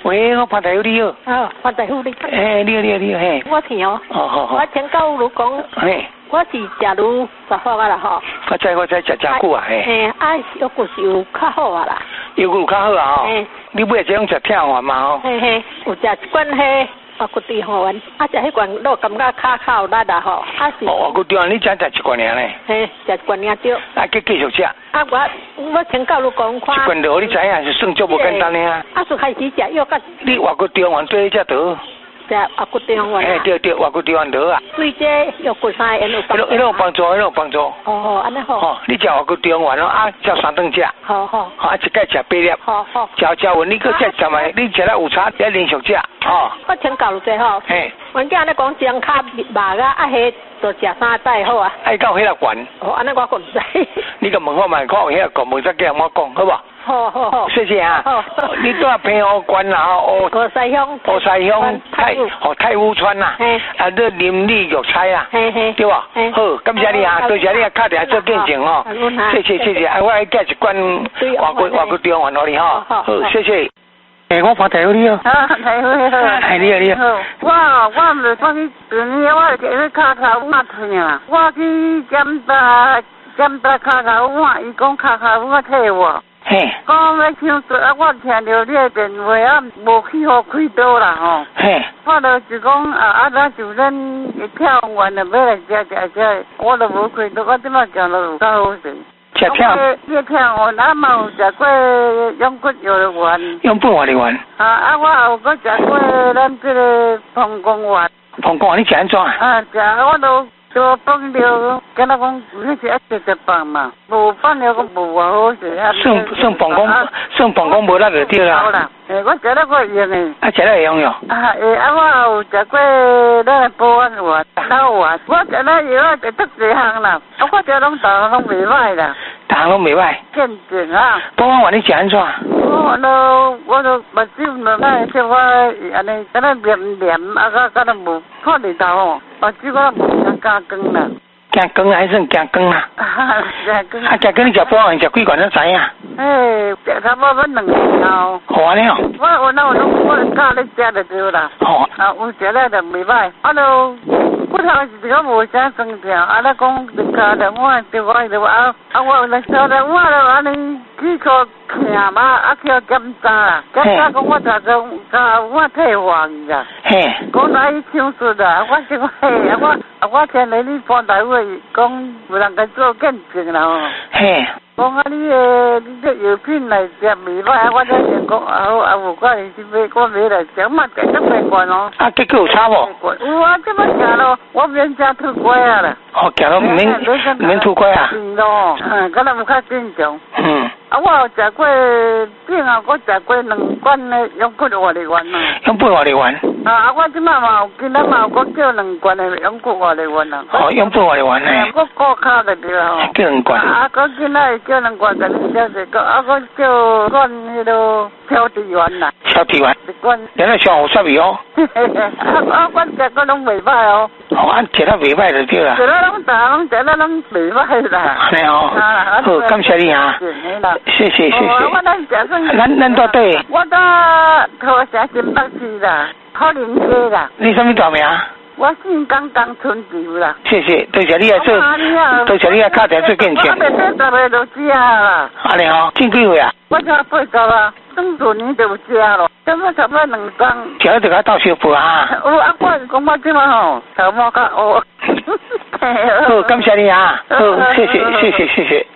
喂，我潘大夫你好。 哦，潘大夫你好。 你好嘿。 我听哦。 好。 我听到你讲。 嘿。 我是食愈实好啊啦吼。 我知食久啊嘿。 嘿，腰骨是有较好啊啦。 腰骨有较好啊吼。 嘿。 你尾仔这种食跳丸嘛吼。 嘿，有食一罐迄。我骨地吼丸，食迄罐都感觉较有力啦吼。是。 我骨地丸你只食一罐尔呢？ 嘿，食一罐尔对。 继续食。 我听到你讲看。 一罐药你知影是算足无简单呢。 就开始食药甲。 你外骨地丸对只倒。 食外骨地丸。 对，外骨地丸倒啊。 对这腰骨啥有帮助？ 迄有帮助，迄有帮助。 哦，安尼好。 哦，你食外骨地丸咯，照3顿食。 好。 一盖食8粒。 好。 食完你搁再食埋，你食了有差，再连续食。哦。 我听教了者吼。 嘿。 阮囝咧讲姜卡肉啊，迄就食啥才好啊。 爱到迄个管。 哦，安尼我可唔知。 你甲问好嘛，看有迄个管，问再叫我讲，好无？ 好。 谢谢啊。 好。 你住平湖关啦吼。 河西乡。 河西乡太武村啦。 嘿。 你林立药材啦。 嘿。 对吧？好，感谢你啊，多谢你啊，打电话做见证吼。谢谢。我爱寄一罐外国中丸互你吼。好，谢谢。我潘大夫你好。 大夫你好。 你好。 我毋是讲去病院，我是去脚头麻痛啊。我去检查脚头麻，伊讲脚头麻退我。 嘿。 讲要手术啊，我听到你的电话啊，无去好开刀啦吼。 嘿。我就是讲咱就咱跳完了要来食，我都无开刀，我即摆行路有较好势。 食跳。 这跳丸啊，嘛有食过养骨药的丸。 养骨药的丸。 我有搁食过咱这个膀胱丸。 膀胱丸你食安怎？ 食我都放了，敢若讲迄是110磅嘛，无放了讲无偌好势。 算膀胱无力就对啦。 好啦，我食了个用诶。 食了会用哟。 我有食过咱的保安丸、老丸，我食了药就足侪项啦，我食拢逐项拢袂歹啦。 逐项拢袂歹。 见证啊！ 保安丸你食安怎？ 我都目睭了，那小可安尼，敢若黏，敢若无看得到哦。目睭我无加光啦。 加光还算加光啦。 加光。 加光你食保安丸食几罐才知影？ 食差不多2年后。 好安尼哦。 我教你食就对啦。 好。 有食了就袂歹。骨头是个无啥酸痛，咱讲脚头麻对我就我来烧了，我就安尼去靠徛嘛，去检查啦，检查讲我脚我退化去啦。嘿。讲来手术啦，我听来你潘大夫讲有人甲做见证啦吼。嘿。讲你这药品来食袂歹，我才想讲有关系我买来食，嘛食足袂惯哦。结果有差无？有啊，这摆行咯，我免食吐乖啊啦。行咯，免吐乖啊。是咯，敢若有较正常。我有食过病啊，我食过2罐的养骨活力丸啊。养骨活力丸。我即摆嘛有今仔嘛有搁叫2罐的养骨活力丸啊。养骨活力丸呢？我顾卡就对啦吼。叫2罐。搁今仔叫2罐，甲你写一个，搁叫罐迄落消脂丸啦。消脂丸。一罐。原来上有啥味哦？我食过拢袂歹哦。食了袂歹就对啦。食了拢食了拢袂歹啦。安尼哦。好，感谢你啊。谢谢。咱到底？我到桃城新北市啦，好林街啦。你什么大名？我姓江村住啦。谢谢，多谢你来做，多谢你来打电话做见证。我袂使10个就食啦。安尼哦，种几岁啊？我才80啊，算去年就有食咯，差不多2工。食了就甲倒小补啊。有我讲我即马吼，头毛较乌。好，感谢你啊。好，谢谢。